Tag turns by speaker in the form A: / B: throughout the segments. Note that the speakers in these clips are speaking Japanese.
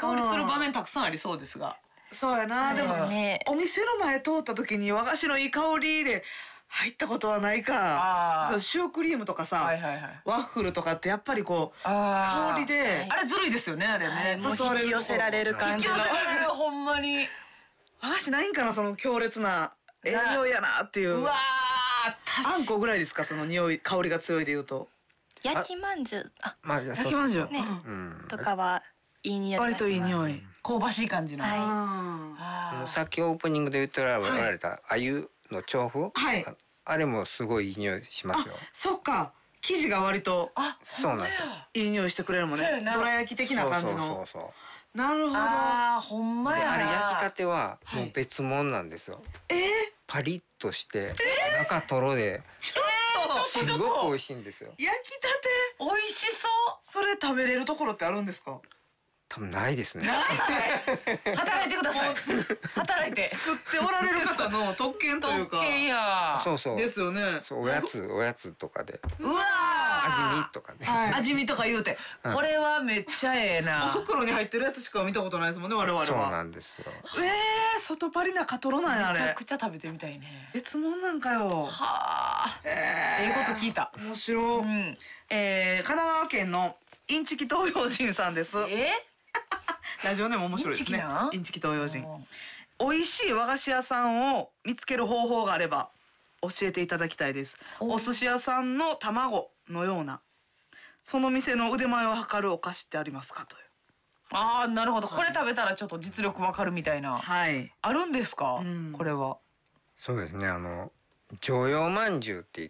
A: 香りする場面たくさんありそうですが。
B: そうやな。でも
C: ね、
B: お店の前通った時に和菓子のいい香りで入ったことはないか。そう、シュークリームとかさ、ワッフルとかってやっぱりこう香りで、
A: あれずるいですよね、あれね。
C: もう引き寄せられる感じの。
A: 引き寄せられる、ほんまに。
B: 和菓子ないんかな、その強烈な匂いやなっていう。
A: うわー、
B: あんこぐらいですか、その匂い、香りが強いで言うと。
C: 焼きまんじゅう、
B: 焼きまんじゅう
C: ね、とかはいい匂い。
B: 割といい匂い。
A: 香ばしい感じの。
D: さっきオープニングで言っておられた鮎の調布、あれもすごいいい匂いしますよ。
B: そっか、生地が割と
D: そうなんですよ。
B: いい匂いしてくれるもんね。どら焼き的な感じの。なるほど。
A: ほんまや。
D: あれ焼きたてはもう別物なんですよ。パリッとして中とろで、すごく美味しいんですよ。
B: 焼きたて
A: 美味しそう。
B: それ食べれるところってあるんですか？
D: 多分ないですね。
A: 働いてください。働いて。
B: 作っておられる方の特権というか。
A: 特権や。
D: そうそう。
B: ですよね。
D: おやつとかで。
A: うわ
D: 味見とかね。
A: 味見とか言うて。これはめっちゃええな。
B: 袋に入ってるやつしか見たことないですもんね、我々は。
D: そうなんですよ。
B: 外パリ中トロなんや、あれ。
A: めちゃくちゃ食べてみたいね。
B: 別物なんかよ。
A: はあ。ええこと聞いた。
B: 面白い。神奈川県のインチキ東洋人さんです。ラジオネーム面白いですね。インチキ東洋人。美味しい和菓子屋さんを見つける方法があれば教えていただきたいです。お寿司屋さんの卵のような、その店の腕前を測るお菓子ってありますかという。
A: なるほど。これ食べたらちょっと実力わかるみたいな。あるんですか、これは。
D: そうですね、常用まんじゅうって言って、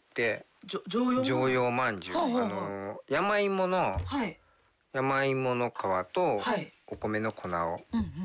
D: 常用まんじゅう、山芋の皮とお米の粉を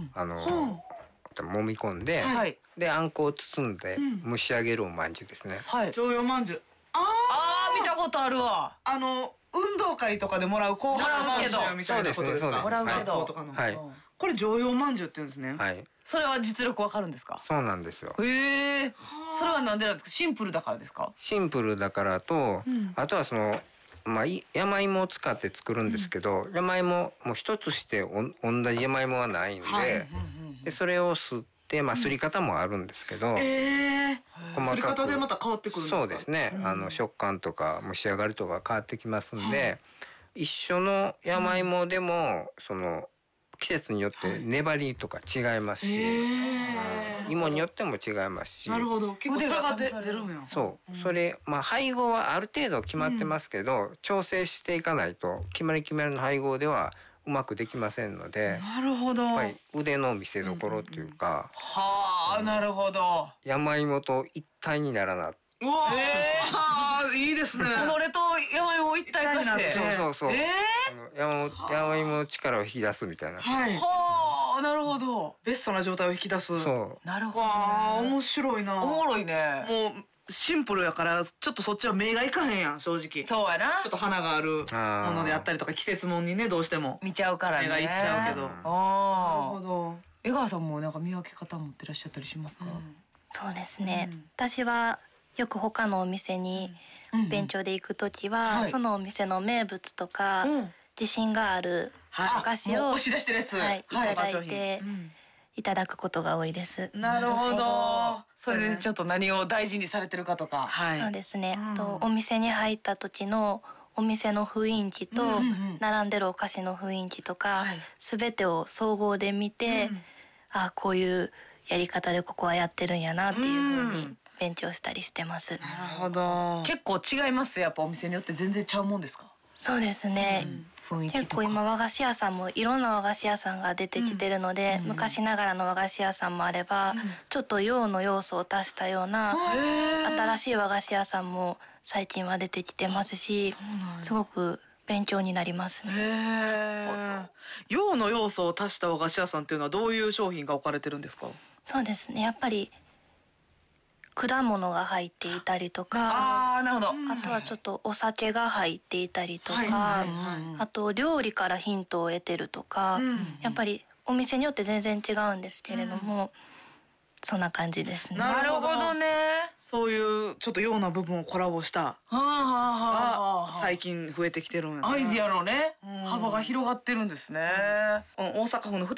D: 揉み込んで、であんこを包んで蒸し上げるおまんじゅうですね。
B: 常用まんじゅう。
A: 見たことあるわ。
B: 運動会とかでもらう後輩まんじゅうみたいなことですか？
A: もらうけど。
B: これ常用まんじゅうって言うんですね。
A: それは実力わかるんですか？
D: そうなんですよ。
A: へえ。それはなんでなんですか？シンプルだからですか？
D: シンプルだからと、あとは山芋を使って作るんですけど、山芋もう一つして同じ山芋はないんで、それをすって、すり方もあるんですけど、
B: すり方でまた変わってくるんですか？
D: そうですね。食感とか蒸し上がりとか変わってきますんで、一緒の山芋でも季節によって粘りとか違いますし、芋によっても違いますし。
B: なるほど。結構差が出るんや。
D: そう。それ、配合はある程度決まってますけど、調整していかないと、決まりの配合ではうまくできませんので、
B: なるほど。
D: 腕の見せ所というか、
A: なるほど。
D: 山芋と一体にならな。
B: うわいいですね。
A: 己と山芋を一体化して。
D: そう。山芋の力を引き出すみたいな。
A: なるほど。
B: ベストな状態を引き出す。
A: なるほど。
B: 面白いな。
A: おもろいね。
B: もうシンプルやからちょっとそっちは目がいかへんやん、正直。
A: そうやな。
B: ちょっと花があるものであったりとか季節もんにね、どうしても
A: 見ちゃうからね。
B: 目がいっちゃうけど。なるほど。
A: 江川さんもなんか見分け方持ってらっしゃったりしますか？
C: そうですね。私はよく他のお店に勉強で行くときは、そのお店の名物とか自信があるお菓子を
A: 押し出してるやつ、
C: いただいていただくことが多いです。
B: なるほど。
A: それでちょっと何を大事にされてるかとか。
C: そうですね。お店に入った時のお店の雰囲気と並んでるお菓子の雰囲気とか全てを総合で見て、こういうやり方でここはやってるんやなっていう風に勉強したりしてます。
B: なるほど。
A: 結構違いますやっぱお店によって全然ちゃうもんですか？
C: そうですね。結構今和菓子屋さんもいろんな和菓子屋さんが出てきてるので、昔ながらの和菓子屋さんもあれば、ちょっと洋の要素を足したような新しい和菓子屋さんも最近は出てきてますし、すごく勉強になりますね。
B: 洋の要素を足した和菓子屋さんっていうのはどういう商品が置かれてるんですか？
C: そうですね。やっぱり果物が入っていたりとか、
A: なるほど。
C: あとはちょっとお酒が入っていたりとか、あと料理からヒントを得てるとか、やっぱりお店によって全然違うんですけれども、そんな感じですね。
A: なるほどね。
B: そういうちょっと洋な部分をコラボした最近増えてきてるんやね。
A: アイディアのね幅が広がってるんですね。
B: 大阪府の